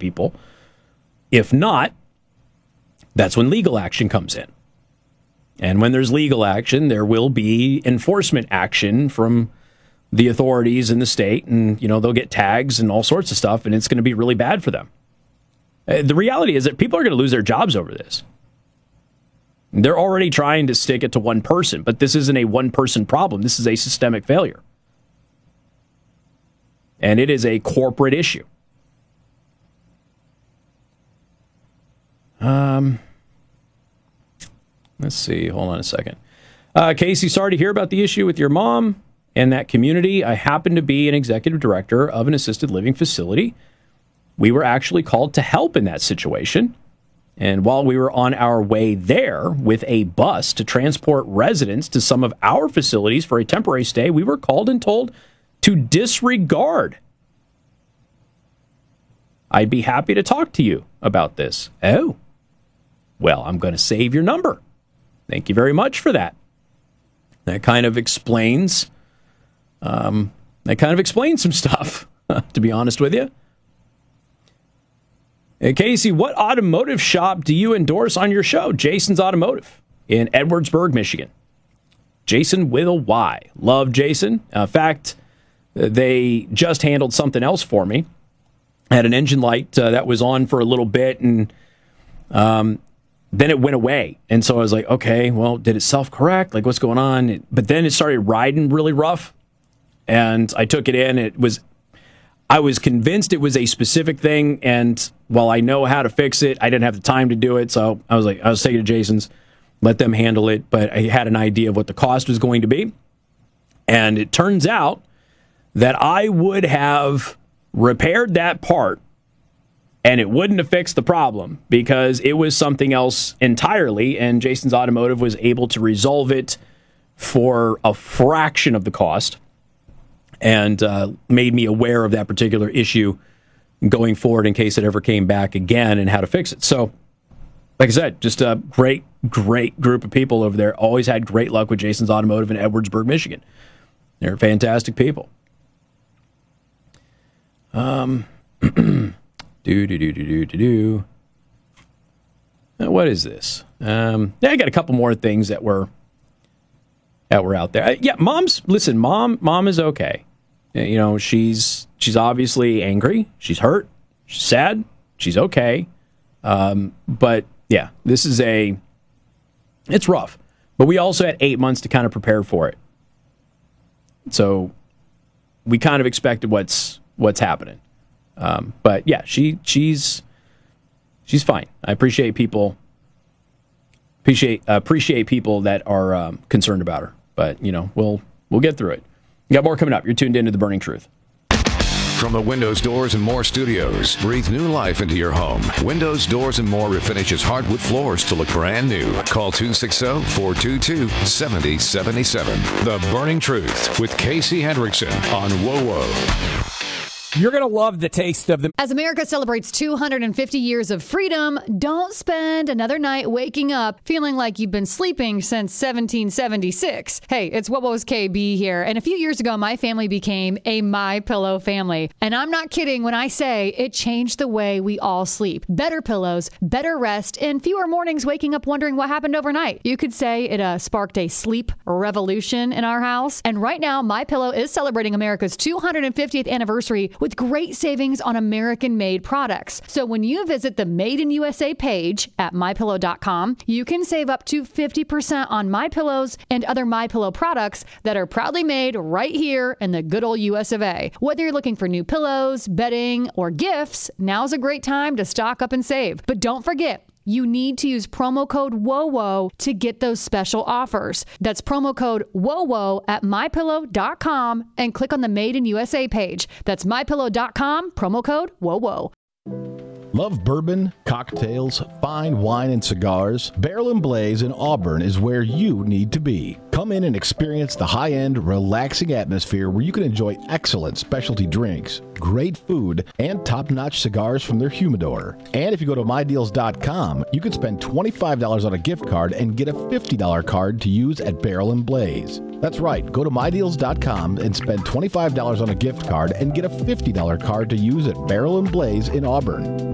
people. If not, that's when legal action comes in. And when there's legal action, there will be enforcement action from the authorities in the state, and they'll get tags and all sorts of stuff, and it's going to be really bad for them. The reality is that people are going to lose their jobs over this. They're already trying to stick it to one person, but this isn't a one-person problem. This is a systemic failure. And it is a corporate issue. Let's see. Hold on a second. Casey, sorry to hear about the issue with your mom and that community. I happen to be an executive director of an assisted living facility. We were actually called to help in that situation. And while we were on our way there with a bus to transport residents to some of our facilities for a temporary stay, we were called and told to disregard. I'd be happy to talk to you about this. Oh, well, I'm going to save your number. Thank you very much for that. That kind of explains some stuff, to be honest with you. Hey, Casey, what automotive shop do you endorse on your show? Jason's Automotive in Edwardsburg, Michigan. Jason with a Y. Love Jason. In fact, they just handled something else for me. I had an engine light that was on for a little bit, and then it went away. And so I was like, okay, well, did it self-correct? Like, what's going on? But then it started riding really rough, and I took it in. I was convinced it was a specific thing, and while I know how to fix it, I didn't have the time to do it. So I was taking it to Jason's, let them handle it, but I had an idea of what the cost was going to be. And it turns out that I would have repaired that part, and it wouldn't have fixed the problem because it was something else entirely, and Jason's Automotive was able to resolve it for a fraction of the cost and made me aware of that particular issue going forward in case it ever came back again and how to fix it. So, like I said, just a great group of people over there. Always had great luck with Jason's Automotive in Edwardsburg, Michigan. They're fantastic people. What is this? I got a couple more things that were out there. Mom is okay. She's obviously angry. She's hurt. She's sad. She's okay. But yeah, it's rough. But we also had 8 months to kind of prepare for it. So we kind of expected what's happening. But yeah, she's fine. I appreciate people that are concerned about her. But we'll get through it. We got more coming up. You're tuned into The Burning Truth. From the Windows, Doors, and More studios, breathe new life into your home. Windows, Doors, and More refinishes hardwood floors to look brand new. Call 260-422-7077. The Burning Truth with Casey Hendrickson on WOWO. You're going to love the taste of them. As America celebrates 250 years of freedom, don't spend another night waking up feeling like you've been sleeping since 1776. Hey, it's WOWO's KB here. And a few years ago, my family became a MyPillow family. And I'm not kidding when I say it changed the way we all sleep. Better pillows, better rest, and fewer mornings waking up wondering what happened overnight. You could say it sparked a sleep revolution in our house. And right now, MyPillow is celebrating America's 250th anniversary with great savings on American-made products. So when you visit the Made in USA page at MyPillow.com, you can save up to 50% on MyPillows and other MyPillow products that are proudly made right here in the good old US of A. Whether you're looking for new pillows, bedding, or gifts, now's a great time to stock up and save. But don't forget, you need to use promo code WOWO to get those special offers. That's promo code WOWO at MyPillow.com and click on the Made in USA page. That's MyPillow.com, promo code WOWO. Love bourbon, cocktails, fine wine, and cigars? Barrel and Blaze in Auburn is where you need to be. Come in and experience the high-end, relaxing atmosphere where you can enjoy excellent specialty drinks, great food, and top-notch cigars from their humidor. And if you go to MyDeals.com, you can spend $25 on a gift card and get a $50 card to use at Barrel and Blaze. That's right. Go to MyDeals.com and spend $25 on a gift card and get a $50 card to use at Barrel and Blaze in Auburn.